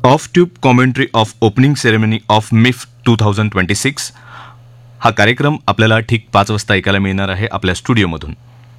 Of tube commentary of opening ceremony of MIFF 2026 हा कार्यक्रम आपल्याला ठीक 5 वाजता ऐकायला मिळणार आहे आपल्या स्टुडिओमधून.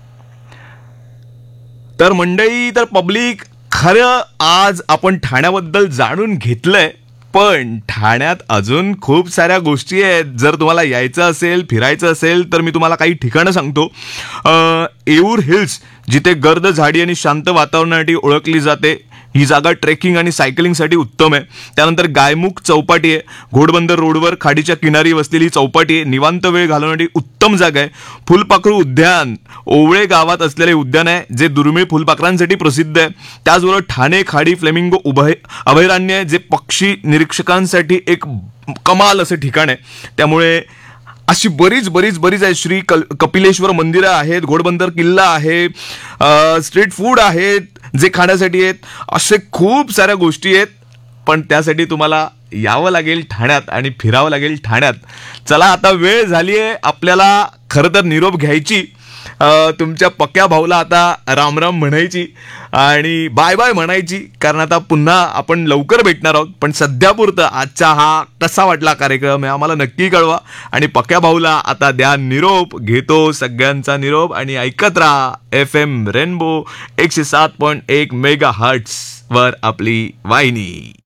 तर मंडळी, तर पब्लिक, खरं आज आपण ठाण्याबद्दल जाणून घेतलंय, पण ठाण्यात अजून खूप साऱ्या गोष्टी आहेत. जर तुम्हाला यायचं असेल, फिरायचं असेल, तर मी तुम्हाला काही ठिकाणं सांगतो. येऊर हिल्स, जिथे गर्द झाडी आणि शांत वातावरणासाठी ओळखली जाते, ही जागा ट्रेकिंग आणि सायकलिंगसाठी उत्तम आहे. त्यानंतर गायमुख चौपाटी आहे, घोडबंदर रोडवर खाडीच्या किनारी वसलेली चौपाटी आहे, निवांत वेळ घालवण्यासाठी उत्तम जागा आहे. फुलपाखरू उद्यान, ओवळे गावात असलेले उद्यान आहे, जे दुर्मिळ फुलपाखरांसाठी प्रसिद्ध आहे. त्याचबरोबर ठाणे खाडी फ्लेमिंगो अभयारण्य आहे, जे पक्षी निरीक्षकांसाठी एक कमाल असं ठिकाण आहे. त्यामुळे अशी बरीच आहे. श्री कपिलेश्वर मंदिरं आहेत, घोडबंदर किल्ला आहे, स्ट्रीट फूड आहेत जे खाण्यासाठी आहेत. असे खूप साऱ्या गोष्टी आहेत, पण त्यासाठी तुम्हाला यावं लागेल ठाण्यात आणि फिरावं लागेल ठाण्यात. चला, आता वेळ झाली आहे आपल्याला खरं तर निरोप घ्यायची. तुमच्या पक्या भाऊला आता राम राम म्हणायची आणि बाय बाय म्हणायची, कारण आता पुन्हा आपण लवकर भेटणार आहोत. पण सध्यापुरतं आजचा हा कसा वाटला कार्यक्रम हे आम्हाला नक्की कळवा. आणि पक्या भाऊला आता द्या निरोप. घेतो सगळ्यांचा निरोप आणि ऐकत राहा FM रेनबो 107.1 मेगा हर्ट्स वर आपली वाहिनी.